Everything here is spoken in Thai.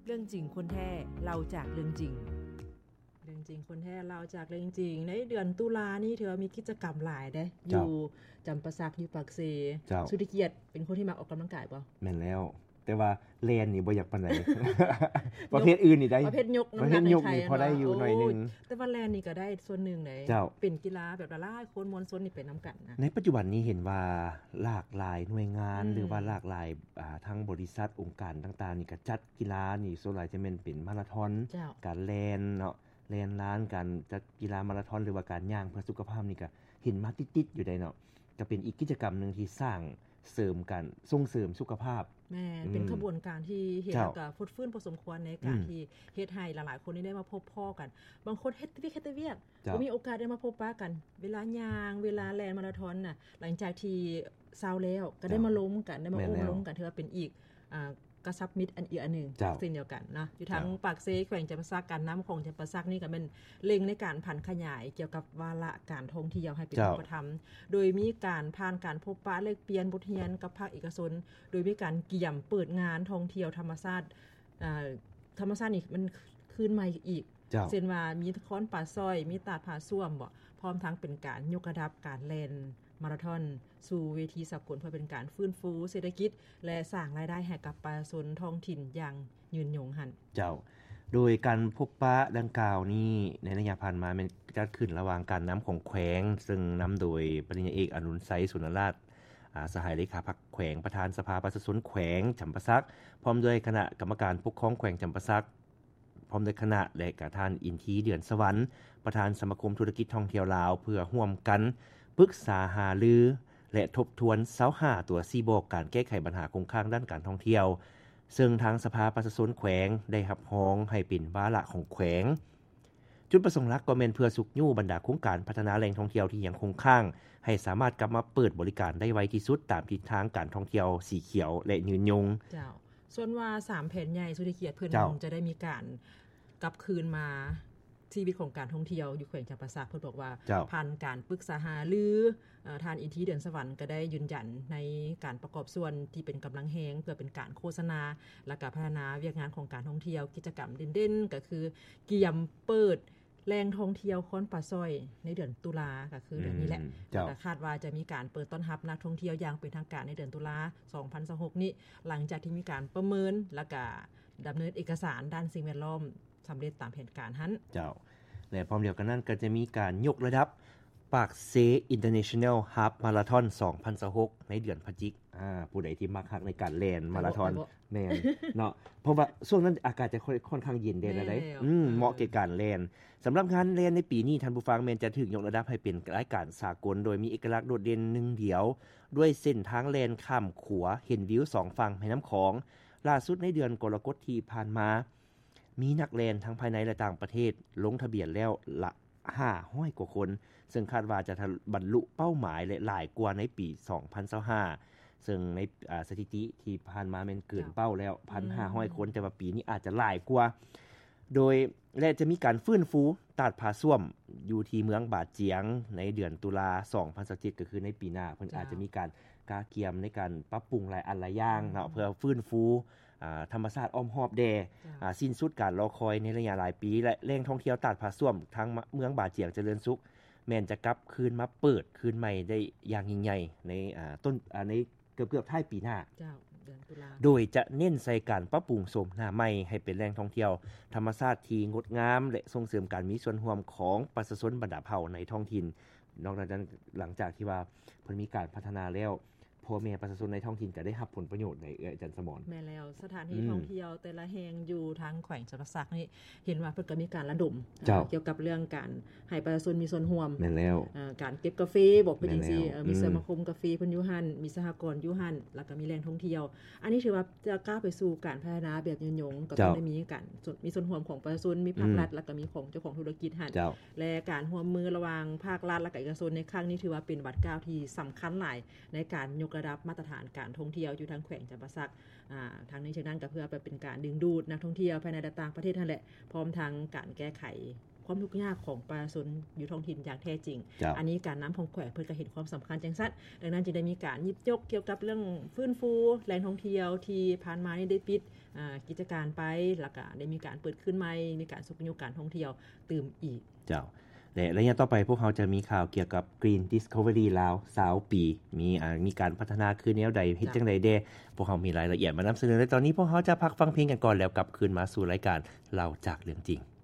เรื่องจริงคนแท้เราจากเรื่องจริงคนแท้เราจากเรื่องจริงในเดือนตุลานี่ถือว่ามีกิจกรรมหลายเด้อยู่จำปาสักอยู่ปากเซสุธิเกียรติเป็นคนที่มักออกกำลังกายบ่แม่นแล้วแต่ว่าแลนนี่บ่อยากปานใด ประเภทอื่นนี่ได้ประเภทยกน้ำหนักในไทยพอได้อยู่หน่อยนึงแต่ว่าแลนนี่ก็ได้ส่วนนึงได้เป็นกีฬาแบบหลายๆคนมวลชนนี่เป็นนํากันนะในปัจจุบันนี้เห็นว่าหลากหลายหน่วยงานหรือว่าหลากหลายทั้งบริษัทองค์การต่างๆนี่ก็จัดกีฬานี่ส่วนหลายจะเป็นมาราธอนการแล่นเนาะแล่นล้านการจัดกีฬามาราธอนหรือว่าการย่างเพื่อสุขภาพนี่ก็เห็นมาติดๆอยู่ได้เนาะก็เป็นอีกกิจกรรมนึงที่สร้างเสริมกันส่งเสริมสุขภาพแม่เป็นขบวนการที่เฮ็ดแล้วก็ฟุดฟื้นพอสมควรในการที่เฮ็ดให้หลายๆคนได้มาพบพ้อกันบางคนเฮ็ดเวียกบ่มีโอกาสได้มาพบปะกันเวลาย่างเวลาแล่นมาราธอนน่ะหลังจากที่เซาแล้วก็ได้มาล้มกันได้มาโอ้ล้มกันถือว่าเป็นอีกกระซับมิตรอันอีกอันนึงเช่นเดียวกันนะอยู่ทางปากเซแขวงจำปาสักการน้ำของจำปาสักนี่ก็เป็นเล็งในการพันขยายเกี่ยวกับวาระการท่องเที่ยวให้เป็นรูปธรรมโดยมีการผ่านการพบปะแลกเปลี่ยนบทเรียนกับภาคเอกชนโดยมีการเกี่ยมเปิดงานท่องเที่ยวธรรมชาตินี่มันคืนใหม่อีกเช่นว่ามีค้อนป่าซ้อยมีตาดผาส้วมบ่พร้อมทั้งเป็นการยกระดับการแล่นมาราธอนสู่เวทีสากลเพื่อเป็นการฟื้นฟูเศรษฐกิจและสร้างรายได้ให้กับประชาชนท้องถิ่นอย่างยืนยงหั่นเจ้าโดยการพบปะดังกล่าวนี้ในระยะผ่านมามันจัดขึ้นระหว่างการน้ำของแขวงซึ่งนําโดยปริญญาเอกอนุนไสสุนราชสหายเลขาพรรคแขวงประธานสภาประชาชนแขวงจำปาสักพร้อมด้วยคณะกรรมการปกครองแขวงจำปาสักพร้อมด้วยคณะและกท่านอินทีเดือนสวรรค์ประธานสมาคมธุรกิจท่องเที่ยวลาวเพื่อร่วมกันปรึกษาหารือและทบทวน25ตัว4บอกการแก้ไขปัญหาคงค้างด้านการท่องเที่ยวซึ่งทางสภาประชาชนแขวงได้รับร้องให้เป็นวาระของแขวงจุดประสงค์หลักก็แม่นเพื่อสุขยู่บรรดาโครงการพัฒนาแหล่งท่องเที่ยวที่ยังคงค้างให้สามารถกลับมาเปิดบริการได้ไวที่สุดตามทิศทางการท่องเที่ยวสีเขียวและยืนยงเจ้าส่วนว่า3แผนใหญ่สุริเกียรติเพิ่นจะได้มีการกลับคืนมาชีวิตของการท่องเที่ยวอยู่แขวงจำปาสักเพิ่นบอกว่าผ่านการปรึกษาหารือทานอินทีเดือนสวรรค์ก็ได้ยืนยันในการประกอบส่วนที่เป็นกำลังแฮงเพื่อเป็นการโฆษณาและก็พัฒนาเวียกงานของการท่องเที่ยวกิจกรรมเด่นๆก็คือเกี่ยมเปิดแหล่งท่องเที่ยวค้อนป่าซ้อยในเดือนตุลาก็คือเดือนนี้แหละแต่คาดว่าจะมีการเปิดต้อนรับนักท่องเที่ยวอย่างเป็นทางการในเดือนตุลา2026นี้หลังจากที่มีการประเมินและก็ดําเนินเอกสารด้านสิ่งแวดล้อมสําเร็จตามแผนการหั้นเจ้าและพร้อมเดียวกันนั้นก็จะมีการยกระดับปากเซ International Half Marathon 2026ในเดือนพฤศจิกผู้ใดที่มักฮักในการแล่นมาราธอนแม่นเนาะเพราะว่าช่วงนั้นอากาศจะค่อนข้างเย็นแดดอะไรเหมาะแก่การแล่นสําหรับงานแล่นในปีนี้ท่านผู้ฟังแม่นจะถึกยกระดับให้เป็นรายการสากลโดยมีเอกลักษณ์โดดเด่นหนึ่งเดียวด้วยเส้นทางแล่นข้ามขัวเห็นวิว2ฝั่งแม่น้ําของล่าสุดในเดือนกรกฎาคมที่ผ่านมามีนักแล่นทั้งภายในและต่างประเทศลงทะเบียนแล้วละ500 กว่าคนซึ่งคาดว่าจะบรรลุเป้าหมายและหลายกว่าในปี 2025ซึ่งในสถิติที่ผ่านมาแม่นเกินเป้าแล้ว 1,500 คนแต่ว่าปีนี้อาจจะหลายกว่าโดยและจะมีการฟื้นฟูตาดผาส้วมอยู่ที่เมืองบาดเจียงในเดือนตุลา2027ก็คือในปีหน้าเพิ่นอาจจะมีการกาเกียมในการปรับปรุงหลายอันหลายอย่างเนาะเพื่อฟื้นฟูธรรมชาติอ้อมรอบแดสิ้นสุดการรอคอยในระยะหลายปีและแหล่งท่องเที่ยวตาดผาส้วมทั้งเมืองบาดเจียงเจริญสุขแม่นจะกลับคืนมาเปิดคืนใหม่ได้อย่างยิ่งใหญ่ในต้นในเกือบๆท้ายปีหน้าเจ้าเดือนตุลาโดยจะเน้นใส่การปรับปรุงโฉมหน้าใหม่ให้เป็นแหล่งท่องเที่ยวธรรมชาติที่งดงามและส่งเสริมการมีส่วนร่วมของประชาชนบรรดาเผ่าในท้องถิ่นนอกจากนั้นหลังจากที่ว่าเพิ่นมีการพัฒนาแล้วพ่อแม่ประชาชนในท้องถิ่นก็ได้รับผลประโยชน์ในอาจารย์สมรแม่แล้วสถานที่ท่องเที่ยวแต่ละแห่งอยู่ทางแขวงจำปาสักนี่เห็นว่าเพิ่นก็มีการระดมเกี่ยวกับเรื่องการให้ประชาชนมีส่วนร่วมแม่นแล้วการเก็บกาแฟบอกเป็นจังซี่มีสมาคมกาแฟเพิ่นอยู่หั่นมีสหกรณ์อยู่หั่นแล้วก็มีแหล่งท่องเที่ยวอันนี้ถือว่าจะก้าวไปสู่การพัฒนาแบบยืนยงก็ต้องได้มีการมีส่วนร่วมของประชาชนมีภาครัฐแล้วก็มีของเจ้าของธุรกิจหั่นและการร่วมมือระหว่างภาครัฐและก็เอกชนในครั้งนี้ถือว่าเป็นบัตรก้าวที่สําคัญหลายในการยกระดับมาตรฐานการท่องเที่ยวอยู่ทางแขวงจำปาสักทางนี้เช่นนั้นก็เพื่อเป็นการดึงดูดนักท่องเที่ยวภายในและต่างประเทศนั่นแหละพร้อมทั้งการแก้ไขความทุกข์ยากของประชาชนอยู่ท้องถิ่นอย่างแท้จริงอันนี้การน้ำของแขวเพิ่นก็เห็นความสำคัญจังซั่นดังนั้นจึงได้มีการหยิบยกเกี่ยวกับเรื่องฟื้นฟูแหล่งท่องเที่ยวที่ผ่านมานี่ได้ปิดกิจการไปแล้วก็ได้มีการเปิดขึ้นใหม่มีการสุขยกการท่องเที่ยวตื่มอีกเจ้าและระยะต่อไปพวกเขาจะมีข่าวเกี่ยวกับ Green Discovery ลาว20ปีมีการพัฒนาคือแนวใดเฮ็ดจังได๋แด่พวกเขามีรายละเอียดมานำเสนอในตอนนี้พวกเขาจะพักฟังเพลงกันก่อนแล้วกลับคืนมาสู่รายการเล่าจากเรื่องจริง